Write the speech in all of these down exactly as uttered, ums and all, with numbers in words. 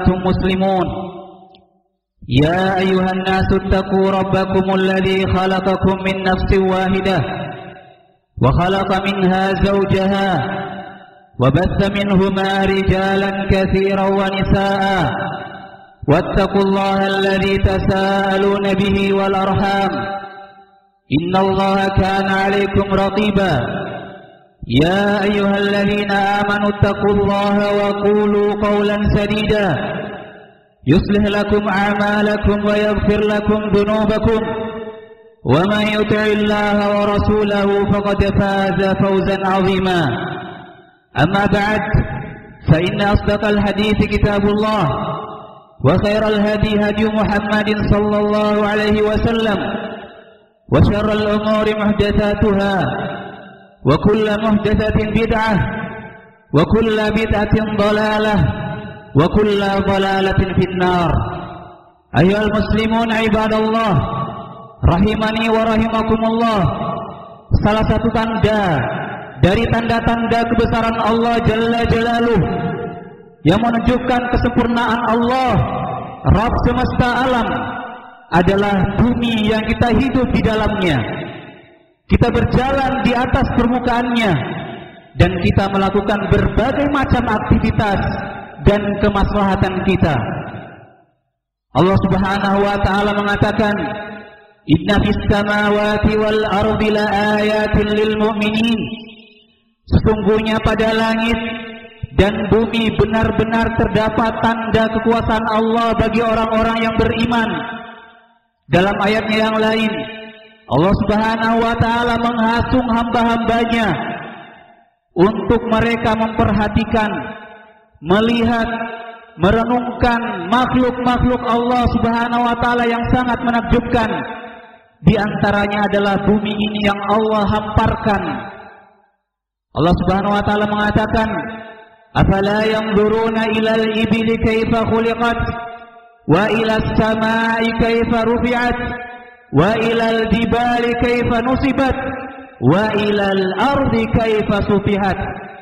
مسلمون يا أيها الناس اتقوا ربكم الذي خلقكم من نفس واحدة وخلق منها زوجها وبث منهما رجالا كثيرا ونساء واتقوا الله الذي تساءلون به والأرحام إن الله كان عليكم رقيبا يا أيها الذين آمنوا اتقوا الله وقولوا قولا سديدا يصلح لكم أعمالكم ويغفر لكم ذنوبكم ومن يطع الله ورسوله فقد فاز فوزا عظيما أما بعد فإن أصدق الحديث كتاب الله وخير الهدي هدي محمد صلى الله عليه وسلم وشر الأمور محدثاتها وكل محدثة بدعة وكل بدعة ضلالة وكل ضلالة في النار. أيها المسلمون عباد الله rahimani wa rahimakumullah. Salah satu tanda dari tanda-tanda kebesaran Allah Jalla Jalaluh yang menunjukkan kesempurnaan Allah Rabb semesta alam adalah bumi yang kita hidup di dalamnya. Kita berjalan di atas permukaannya dan kita melakukan berbagai macam aktivitas dan kemaslahatan kita. Allah Subhanahu wa taala mengatakan, "Inna fis samawati wal ardi laayatin lil mu'minin." Sesungguhnya pada langit dan bumi benar-benar terdapat tanda kekuasaan Allah bagi orang-orang yang beriman. Dalam ayatnya yang lain, Allah Subhanahu wa taala menghasung hamba-hambanya untuk mereka memperhatikan, melihat, merenungkan makhluk-makhluk Allah Subhanahu wa taala yang sangat menakjubkan. Di antaranya adalah bumi ini yang Allah hamparkan. Allah Subhanahu wa taala mengatakan, "Afala yanzuruna ilal ibili kaifa khuliqat wa ilas samai kaifa rufi'at wa ilal jibali kaifa nusibat wa ilal ardi kaifa sufihat."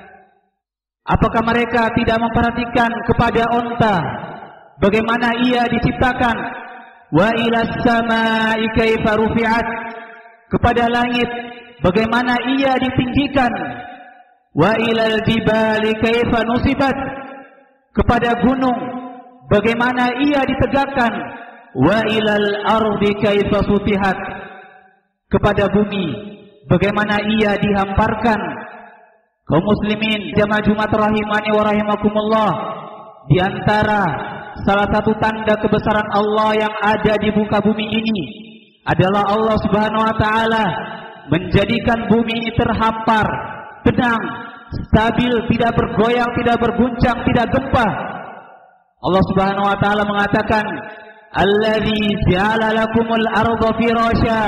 Apakah mereka tidak memperhatikan kepada onta, bagaimana ia diciptakan? Wa ilas samai kaifa rufi'at, kepada langit bagaimana ia ditinggikan? Wa ilal jibali kaifa nusibat, kepada gunung bagaimana ia ditegakkan? Wa ilal ardi kaifa sufihat, kepada bumi bagaimana ia dihamparkan. Kaum muslimin jamaah Jumat rahimani wa rahimakumullah, di antara salah satu tanda kebesaran Allah yang ada di muka bumi ini adalah Allah Subhanahu wa taala menjadikan bumi ini terhampar, tenang, stabil, tidak bergoyang, tidak berguncang, tidak gempa. Allah Subhanahu wa taala mengatakan, "Allazi ja'ala lakumul arda firasya."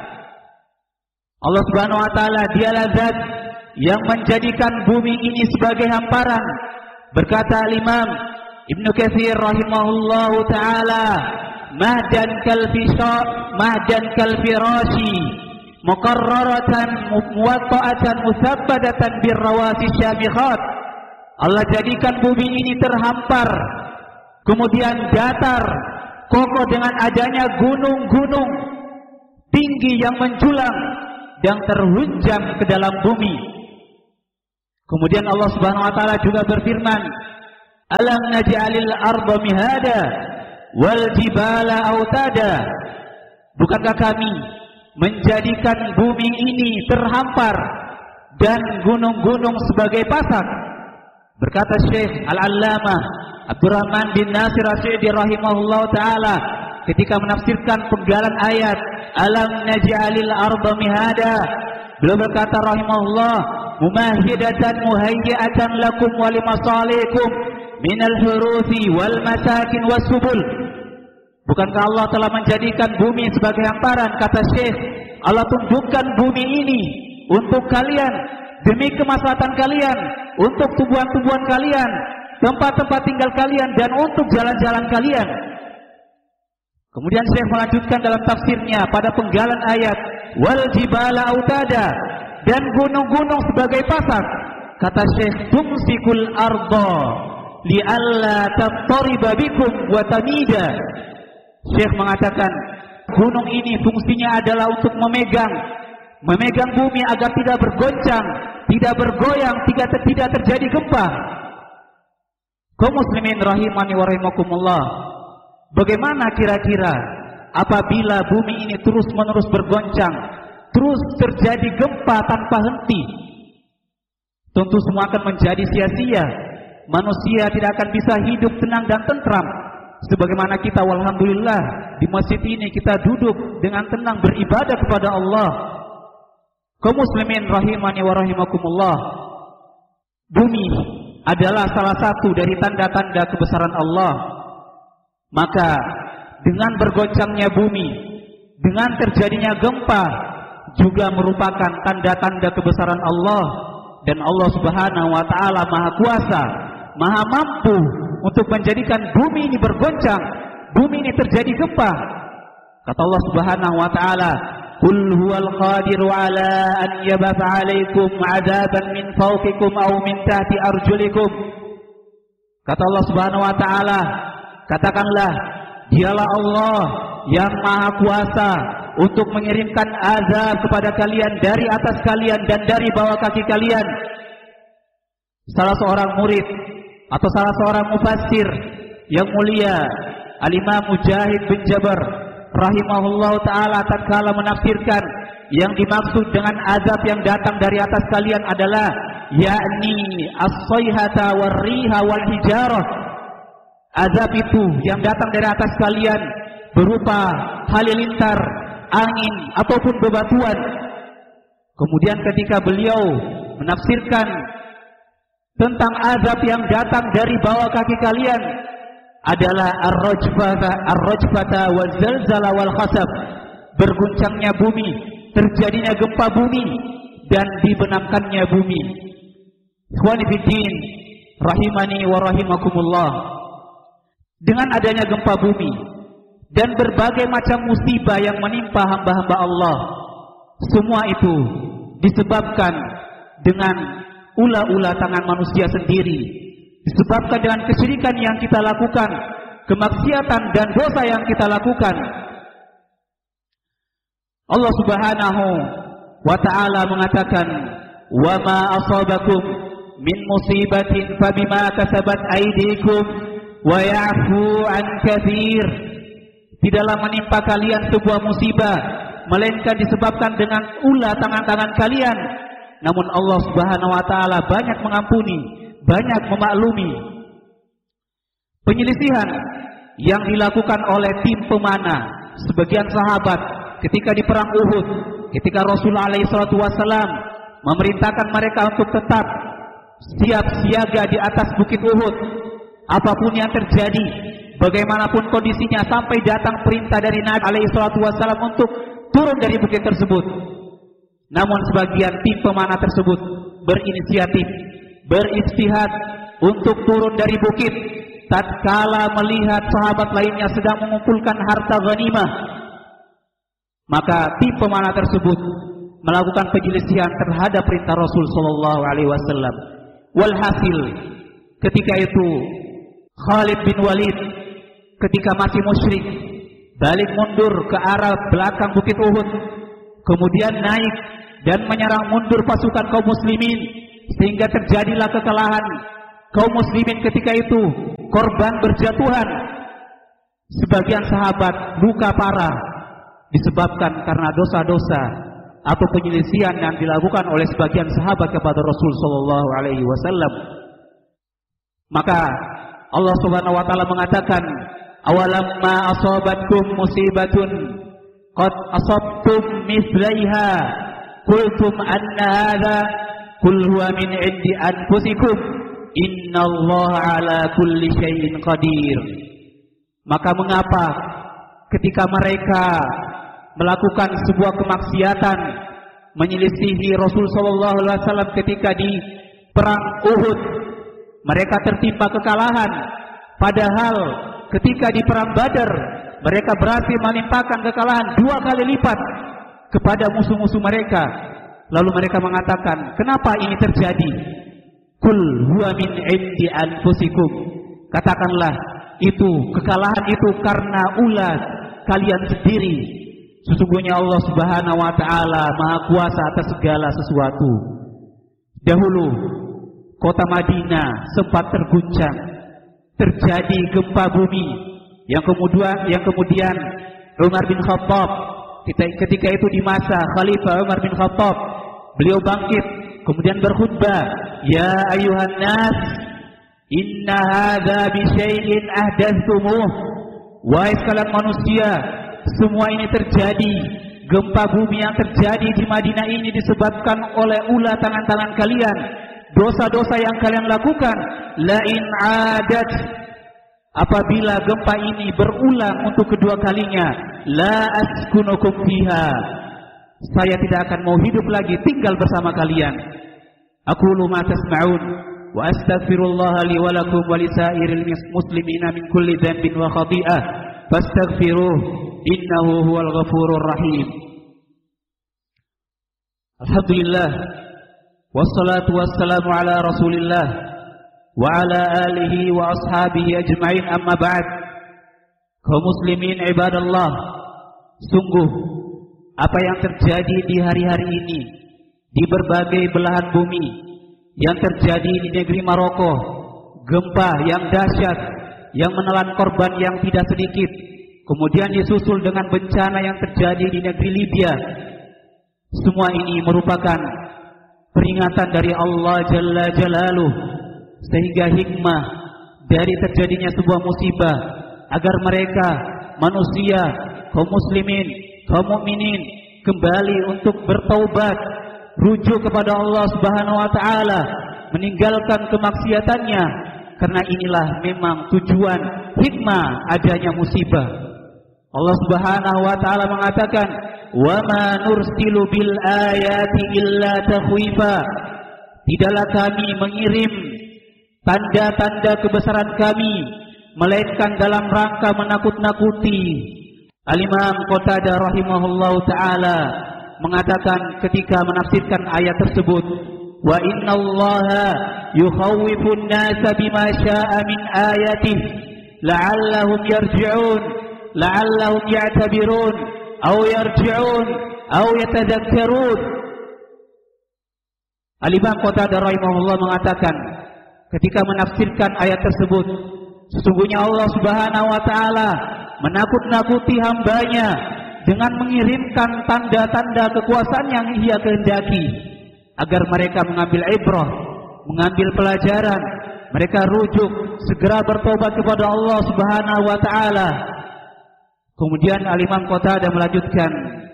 Allah Subhanahu wa taala dialah zat yang menjadikan bumi ini sebagai hamparan. Berkata Imam Ibnu Katsir rahimahullahu taala, "Mahdan kal fisha mahdan kal firashi muqarraratan muwatta'atan musabbatatan birrawasi syamikhat." Allah jadikan bumi ini terhampar, kemudian datar, kokoh dengan adanya gunung-gunung tinggi yang menjulang dan terhunjam ke dalam bumi. Kemudian Allah Subhanahu wa taala juga berfirman, "Alam naj'alil arda mihada wal jibala autada." Bukankah kami menjadikan bumi ini terhampar dan gunung-gunung sebagai pasak? Berkata Syekh Al-Allamah Abdurrahman bin Nasir As-Sa'di rahimahullah ta'ala ketika menafsirkan penggalan ayat "Alam naj'alil arda mihada", beliau berkata rahimahullah, "Mumahidatan muhayyi'atan lakum wa limasalikum minal hurufi wal masakin was subul." Bukankah Allah telah menjadikan bumi sebagai hamparan? Kata Syekh, Allah tunjukkan bumi ini untuk kalian, demi kemaslahatan kalian, untuk tumbuhan-tumbuhan kalian, tempat-tempat tinggal kalian, dan untuk jalan-jalan kalian. Kemudian Syekh melanjutkan dalam tafsirnya pada penggalan ayat wal jibala autada, dan gunung-gunung sebagai pasak. Kata Syekh, tumsikul arda li'alla tattariba bikum wa tamida. Syekh mengatakan gunung ini fungsinya adalah untuk memegang memegang bumi agar tidak bergoncang, tidak bergoyang, tidak tidak terjadi gempa. Kaum muslimin rahimani wa rahimakumullah, bagaimana kira-kira apabila bumi ini terus-menerus bergoncang, terus terjadi gempa tanpa henti? Tentu semua akan menjadi sia-sia. Manusia tidak akan bisa hidup tenang dan tentram. Sebagaimana kita walhamdulillah di masjid ini kita duduk dengan tenang beribadah kepada Allah. Kaum muslimin rahimani wa rahimakumullah, bumi adalah salah satu dari tanda-tanda kebesaran Allah. Maka dengan bergoncangnya bumi, dengan terjadinya gempa juga merupakan tanda-tanda kebesaran Allah. Dan Allah Subhanahu wa taala Maha Kuasa, Maha mampu untuk menjadikan bumi ini bergoncang, bumi ini terjadi gempa. Kata Allah Subhanahu wa taala, "Qul huwal qadiru ala an yabatha 'alaikum 'adaban min fawqikum aw min tahti arjulikum." Kata Allah Subhanahu wa taala, katakanlah, dialah Allah yang Maha Kuasa untuk mengirimkan azab kepada kalian dari atas kalian dan dari bawah kaki kalian. Salah seorang murid atau salah seorang mufassir yang mulia, Al-Imam Mujahid bin Jabr rahimahullah ta'ala, tatkala menafsirkan yang dimaksud dengan azab yang datang dari atas kalian adalah yakni as-sayhata war-riha wal-hijarah. Azab itu yang datang dari atas kalian berupa halilintar, angin ataupun bebatuan. Kemudian ketika beliau menafsirkan tentang azab yang datang dari bawah kaki kalian adalah ar-rajfata ar-rajfata waz-zalzala wal khasaf, berguncangnya bumi, terjadinya gempa bumi dan dibenamkannya bumi. Ikhwani fiddin rahimani wa rahimakumullah, dengan adanya gempa bumi dan berbagai macam musibah yang menimpa hamba-hamba Allah, semua itu disebabkan dengan ulah-ulah tangan manusia sendiri, disebabkan dengan kesyirikan yang kita lakukan, kemaksiatan dan dosa yang kita lakukan. Allah Subhanahu wa ta'ala mengatakan, "Wa ma asabakum min musibatin fabima kasabat aydikum wa ya'fu an katsir." Tidaklah menimpa kalian sebuah musibah melainkan disebabkan dengan ulah tangan-tangan kalian, namun Allah Subhanahu wa taala banyak mengampuni, banyak memaklumi. Penyelisihan yang dilakukan oleh tim pemanah sebagian sahabat ketika di perang Uhud, ketika Rasulullah alaihi salatu wasallam memerintahkan mereka untuk tetap siap siaga di atas bukit Uhud, apapun yang terjadi, bagaimanapun kondisinya, sampai datang perintah dari Nabi alaihi salatu wasallam untuk turun dari bukit tersebut. Namun sebagian tim pemanah tersebut berinisiatif, berijtihad untuk turun dari bukit tatkala melihat sahabat lainnya sedang mengumpulkan harta ghanimah. Maka tim pemanah tersebut melakukan penyelisihan terhadap perintah Rasul sallallahu alaihi wasallam. Walhasil ketika itu Khalid bin Walid ketika masih musyrik balik mundur ke arah belakang bukit Uhud, kemudian naik dan menyerang mundur pasukan kaum muslimin, sehingga terjadilah kekalahan kaum muslimin. Ketika itu korban berjatuhan, sebagian sahabat luka parah disebabkan karena dosa-dosa atau penyelisihan yang dilakukan oleh sebagian sahabat kepada Rasul sallallahu alaihi wasallam. Maka Allah Subhanahu wa taala mengatakan, "Awalamma asabatkum musibatun qad asabtum mithlaiha qultum anna hadza qul huwa min 'indi anfusikum innallaha 'ala kulli syai'in qadir." Maka mengapa ketika mereka melakukan sebuah kemaksiatan, menyelisihi Rasul sallallahu alaihi wasallam ketika di perang Uhud, mereka tertimpa kekalahan, padahal ketika di perang Badar mereka berhasil melimpahkan kekalahan dua kali lipat kepada musuh-musuh mereka. Lalu mereka mengatakan, kenapa ini terjadi? Kul huwa min 'indi anfusikum. katakanlah itu kekalahan itu karena ulah kalian sendiri. Sesungguhnya Allah Subhanahu wa taala Maha Kuasa atas segala sesuatu. Dahulu kota Madinah sempat terguncang, terjadi gempa bumi yang kemudian yang kemudian Umar bin Khattab ketika itu di masa Khalifah Umar bin Khattab, beliau bangkit kemudian berkhutbah, ya ayuhan nas, inna hadza bi syai'in ahdatsumuh. Wahai sekalian manusia, semua ini terjadi, gempa bumi yang terjadi di Madinah ini disebabkan oleh ulah tangan-tangan kalian, dosa-dosa yang kalian lakukan. La in adat, apabila gempa ini berulang untuk kedua kalinya, la askunukum fiha, saya tidak akan mau hidup lagi tinggal bersama kalian. Aqulu ma tasma'un wa astaghfirullah li wa lakum wa lisairil muslimina min kulli dhanbin wa khati'ah fastaghfiruh innahu huwal ghafurur rahim. Alhamdulillah wassalatu wassalamu ala Rasulillah wa ala alihi wa ashabihi ajma'in, amma ba'd. Kaum muslimin ibadallah, sungguh apa yang terjadi di hari-hari ini di berbagai belahan bumi, yang terjadi di negeri Maroko, gempa yang dahsyat yang menelan korban yang tidak sedikit, kemudian disusul dengan bencana yang terjadi di negeri Libya. Semua ini merupakan peringatan dari Allah Jalla Jalaluh, sehingga hikmah dari terjadinya sebuah musibah agar mereka manusia, kaum muslimin, kaum mukminin kembali untuk bertaubat, rujuk kepada Allah Subhanahu wa taala, meninggalkan kemaksiatannya, karena inilah memang tujuan hikmah adanya musibah. Allah Subhanahu wa taala mengatakan, "Wa ma nursilu bil ayati illa takhwifa." Tidaklah kami mengirim tanda-tanda kebesaran kami melainkan dalam rangka menakut-nakuti. Al-Imam Qatadah rahimahullahu taala mengatakan ketika menafsirkan ayat tersebut, wa innallaha yukhawwifun nasa bima syaa min ayatihi la'allahum yarji'un la'allahum ya'tabirun aw yarji'un aw yatadhakkarun. Al-Imam Qatadah rahimahullah mengatakan ketika menafsirkan ayat tersebut, sesungguhnya Allah Subhanahu wa taala menakut-nakuti hambanya dengan mengirimkan tanda-tanda kekuasaan yang Ia kehendaki agar mereka mengambil ibrah, mengambil pelajaran, mereka rujuk, segera bertobat kepada Allah Subhanahu wa taala. Kemudian Al-Imam Qatadah melanjutkan,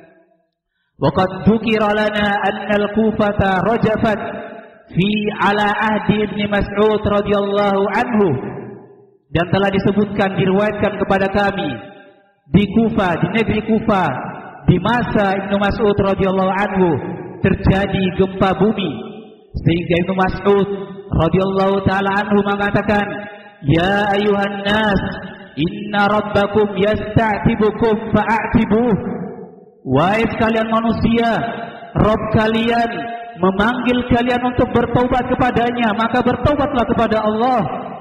wa qad dzukira lana anna al-Kufata rajafat fi ala ahdi Ibn Mas'ud radhiyallahu anhu, dan telah disebutkan, diriwayatkan kepada kami di Kufa, di negeri Kufa, di masa Ibnu Mas'ud radhiyallahu anhu terjadi gempa bumi, sehingga Ibnu Mas'ud radhiyallahu taala anhu mengatakan, ya ayuhan nas, inna rabbakum yasta'tibukum fa'atibuh. Wahai sekalian manusia, Rabb kalian memanggil kalian untuk bertaubat kepadanya, maka bertaubatlah kepada Allah.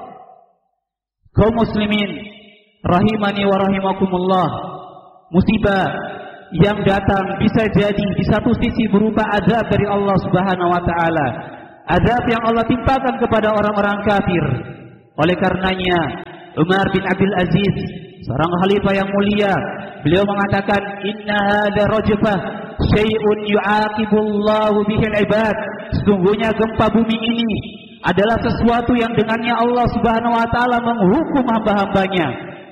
Kaum muslimin rahimani wa rahimakumullah, musibah yang datang bisa jadi di satu sisi berupa azab dari Allah Subhanahu wa taala, azab yang Allah timpakan kepada orang-orang kafir. Oleh karenanya Umar bin Abdul Aziz, seorang khalifah yang mulia, beliau mengatakan, inna hadza rajfah syai'un yu'aqibullahu bihil ibad. Sesungguhnya gempa bumi ini adalah sesuatu yang dengannya Allah Subhanahu wa taala menghukum hamba-hambanya.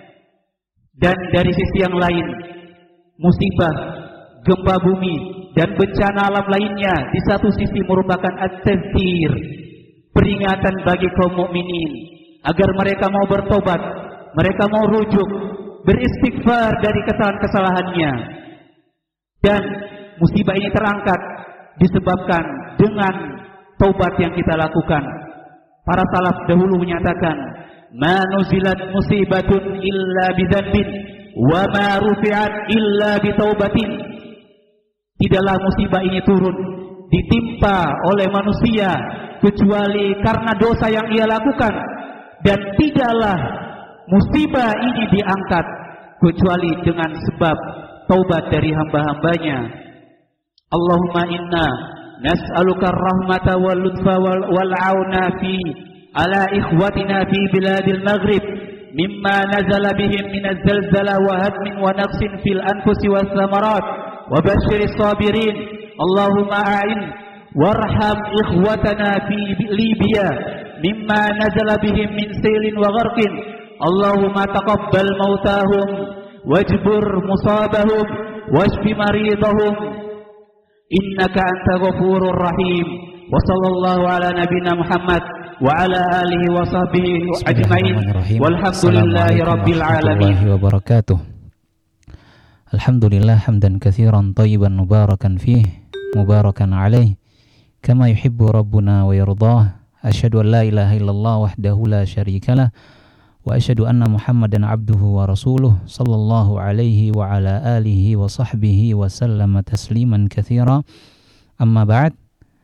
Dan dari sisi yang lain, musibah, gempa bumi dan bencana alam lainnya di satu sisi merupakan at-tadhkir, peringatan bagi kaum mukminin agar mereka mau bertobat, mereka mau rujuk, beristighfar dari kesalahan-kesalahannya. Dan musibah ini terangkat disebabkan dengan taubat yang kita lakukan. Para salaf dahulu menyatakan, ma nuzilat musibatun illa bidzanbin wa ma rufi'at illa bitaubatin. Tidaklah musibah ini turun, ditimpa oleh manusia kecuali karena dosa yang ia lakukan, dan tidaklah musibah ini diangkat kecuali dengan sebab taubat dari hamba-hambanya. Allahumma inna nas'aluka rahmata wal lutfa wal, wal auna fi ala ikhwatina fi biladil maghrib mimma nazala bihim min az-zalzala wa hadmin wa naqsin fil anfusi was thamarat wa basyiris sabirin. Allahumma a'in warham ikhwatana fi Libya mimma nazala bihim min sailin wa gharqin. Allahumma taqabbal mautahum wajbur musabahum washfi maridahum innaka anta ghafurur rahim. Wa sallallahu ala nabiyyina Muhammad wa ala alihi wa sahbihi ajma'in. Walhamdulillahi rabbil alamin. Wabarakatuh. Alhamdulillah hamdan katsiran thayyiban mubarakan fih mubarakan alaih kama yuhibbu rabbuna wa yardah. Asyhadu an la ilaha illallah wahdahu la syarikalah wa asyhadu anna Muhammadan abduhu wa rasuluh sallallahu alaihi wa ala alihi wa sahbihi wa sallama tasliman katsira. Amma ba'd.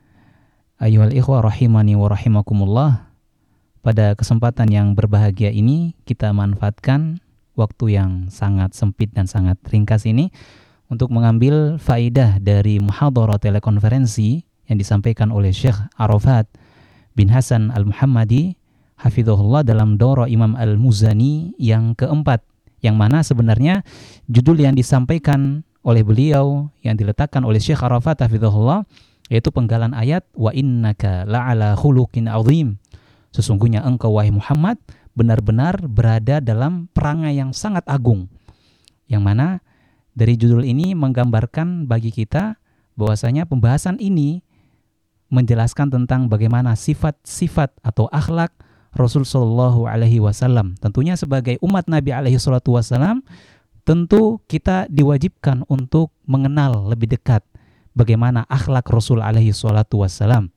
Ayyuhal ikhwah rahimani wa rahimakumullah. Pada kesempatan yang berbahagia ini kita manfaatkan waktu yang sangat sempit dan sangat ringkas ini untuk mengambil faidah dari muhadharah telekonferensi yang disampaikan oleh Syekh Arafat bin Hasan Al-Muhammadi hafizahullah dalam Daura Imam Al-Muzani yang keempat, yang mana sebenarnya judul yang disampaikan oleh beliau yang diletakkan oleh Syekh Arafat hafizahullah yaitu penggalan ayat wa innaka la'ala khuluqin azim. Sesungguhnya engkau wahai Muhammad benar-benar berada dalam perangai yang sangat agung. Yang mana dari judul ini menggambarkan bagi kita bahwasanya pembahasan ini menjelaskan tentang bagaimana sifat-sifat atau akhlak Rasul sallallahu alaihi wasallam. Tentunya sebagai umat Nabi alaihi salatu wasallam, tentu kita diwajibkan untuk mengenal lebih dekat bagaimana akhlak Rasul alaihi salatu wassalam.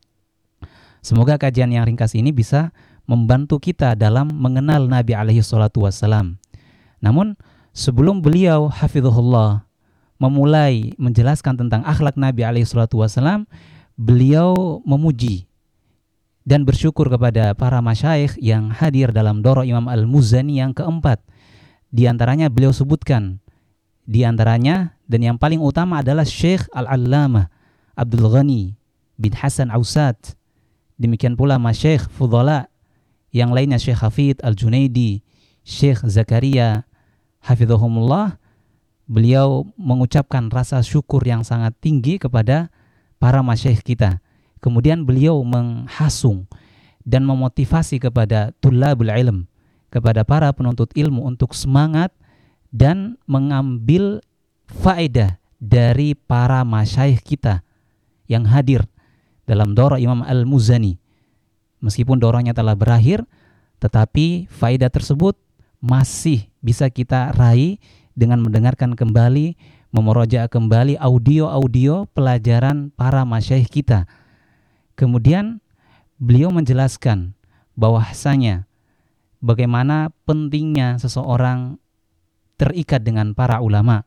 Semoga kajian yang ringkas ini bisa membantu kita dalam mengenal Nabi alaihi salatu wassalam. Namun sebelum beliau hafizahullah memulai menjelaskan tentang akhlak Nabi alaihi salatu wassalam, beliau memuji dan bersyukur kepada para masyayikh yang hadir dalam Daura Imam Al-Muzani yang keempat. Di antaranya beliau sebutkan Di antaranya dan yang paling utama adalah Syekh Al-Allamah Abdul Ghani bin Hasan Ausat. Demikian pula masyayikh fudhala yang lainnya, Syekh Hafidh Al-Junaidi, Syekh Zakaria hafizahumullah. Beliau mengucapkan rasa syukur yang sangat tinggi kepada para masyayikh kita. Kemudian beliau menghasung dan memotivasi kepada tullabul ilm, kepada para penuntut ilmu untuk semangat dan mengambil faedah dari para masyayikh kita yang hadir dalam Daura Imam Al-Muzani. Meskipun dauranya telah berakhir, tetapi faedah tersebut masih bisa kita raih dengan mendengarkan kembali, memurojaah kembali audio-audio pelajaran para masyayikh kita. Kemudian beliau menjelaskan bahwasanya bagaimana pentingnya seseorang terikat dengan para ulama.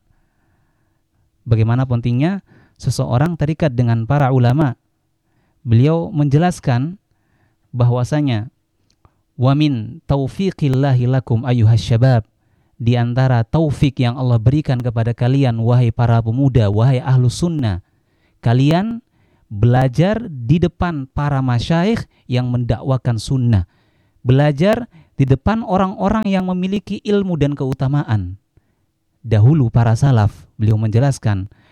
Bagaimana pentingnya seseorang terikat dengan para ulama. Beliau menjelaskan bahwasanya wa min taufiqillahi lakum ayyuhas syabab, di antara taufik yang Allah berikan kepada kalian wahai para pemuda, wahai ahlus sunnah, kalian belajar di depan para masyayikh yang mendakwakan sunnah, belajar di depan orang-orang yang memiliki ilmu dan keutamaan. Dahulu para salaf, beliau menjelaskan